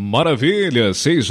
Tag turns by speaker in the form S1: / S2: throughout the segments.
S1: Maravilha,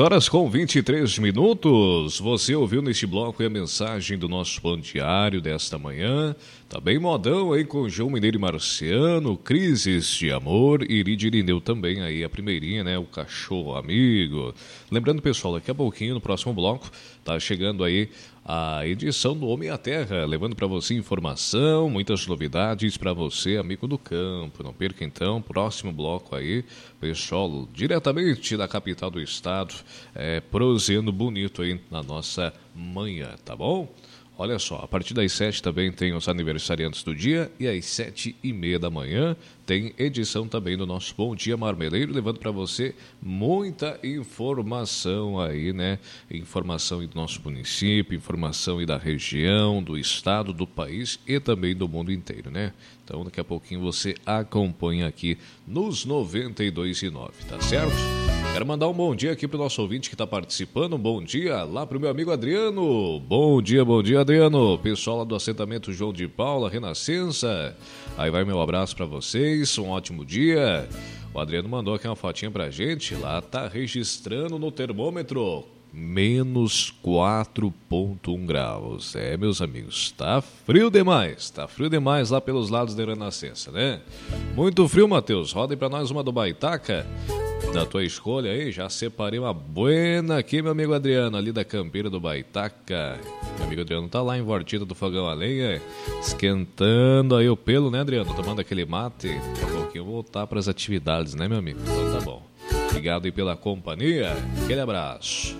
S1: 6h23. Você ouviu neste bloco a mensagem do nosso Pão Diário desta manhã. Tá bem modão aí com João Mineiro e Marciano, Crises de Amor e Iridia Irineu também aí, a primeirinha, né, o Cachorro Amigo. Lembrando, pessoal, daqui a pouquinho, no próximo bloco, tá chegando aí a edição do Homem à Terra, levando para você informação, muitas novidades para você, amigo do campo. Não perca então, próximo bloco aí, pessoal, diretamente da capital do estado, prosseando bonito aí na nossa manhã, tá bom? Olha só, a partir das 7 também tem os aniversariantes do dia e às 7h30 da manhã tem edição também do nosso Bom Dia Marmeleiro, levando para você muita informação aí, né? Informação aí do nosso município, informação aí da região, do estado, do país e também do mundo inteiro, né? Então daqui a pouquinho você acompanha aqui nos 92,9, tá certo? Quero mandar um bom dia aqui para o nosso ouvinte que está participando. Um bom dia lá para o meu amigo Adriano. Bom dia, Adriano. Pessoal lá do assentamento João de Paula, Renascença. Aí vai meu abraço para vocês. Um ótimo dia. O Adriano mandou aqui uma fotinha para a gente. Lá tá registrando no termômetro menos 4,1 graus. Meus amigos, tá frio demais. Tá frio demais lá pelos lados da Renascença, né? Muito frio, Matheus. Roda aí para nós uma do Baitaca. Da tua escolha aí, já separei uma buena aqui, meu amigo Adriano, ali da campeira do Baitaca. Meu amigo Adriano tá lá em Vortida do Fogão a Lenha, esquentando aí o pelo, né, Adriano? Tomando aquele mate. Daqui a pouquinho voltar para as atividades, né, meu amigo? Então tá bom. Obrigado aí pela companhia. Aquele abraço.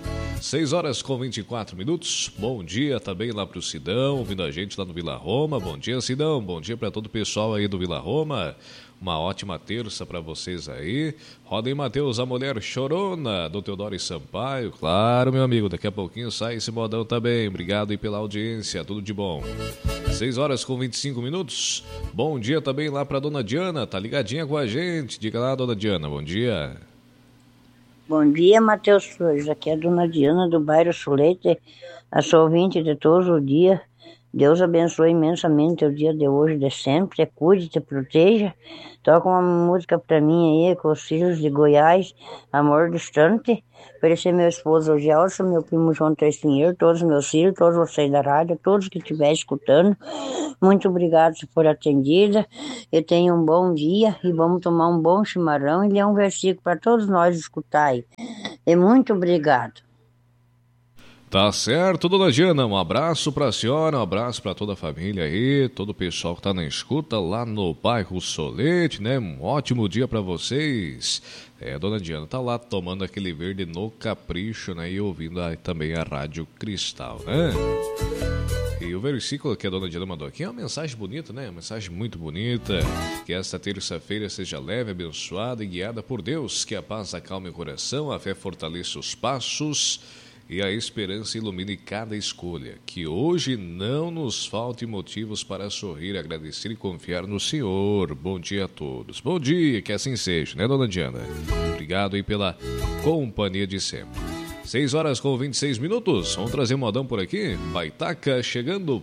S1: 6h24. Bom dia também lá pro Sidão, ouvindo a gente lá no Vila Roma. Bom dia, Sidão. Bom dia para todo o pessoal aí do Vila Roma. Uma ótima terça para vocês aí. Roda aí, Matheus, a mulher chorona do Teodoro Sampaio. Claro, meu amigo, daqui a pouquinho sai esse modão também. Obrigado aí pela audiência, tudo de bom. 6h25. Bom dia também lá para dona Diana, tá ligadinha com a gente. Diga lá, dona Diana, bom dia.
S2: Bom dia, Matheus Flores. Aqui é a dona Diana do bairro Sulete, a sua ouvinte de todos os dias. Deus abençoe imensamente o dia de hoje, de sempre. Te cuide, te proteja. Toca uma música pra mim aí, com os filhos de Goiás, Amor Distante. Oferecer meu esposo, o Gelson, meu primo João Trestinheiro, todos os meus filhos, todos vocês da rádio, todos que estiverem escutando. Muito obrigado por atendida. Eu tenho um bom dia e vamos tomar um bom chimarrão e ler um versículo para todos nós escutar aí. E muito obrigado.
S1: Tá certo, dona Diana, um abraço pra senhora, um abraço pra toda a família aí, todo o pessoal que tá na escuta lá no bairro Solete, né? Um ótimo dia pra vocês. Dona Diana tá lá tomando aquele verde no capricho, né? E ouvindo também a Rádio Cristal, né? E o versículo que a dona Diana mandou aqui é uma mensagem bonita, né? Uma mensagem muito bonita. Que esta terça-feira seja leve, abençoada e guiada por Deus. Que a paz acalme o coração, a fé fortaleça os passos e a esperança ilumine cada escolha. Que hoje não nos falte motivos para sorrir, agradecer e confiar no Senhor. Bom dia a todos. Bom dia, que assim seja, né, dona Diana? Obrigado aí pela companhia de sempre. 6h26. Vamos trazer um modão por aqui. Baitaca chegando.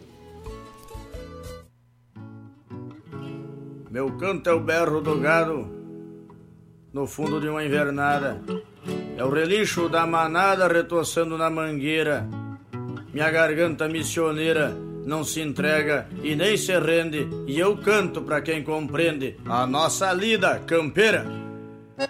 S3: Meu canto é o berro do gado no fundo de uma invernada. É o relincho da manada retoçando na mangueira. Minha garganta missioneira não se entrega e nem se rende, e eu canto pra quem compreende a nossa lida campeira.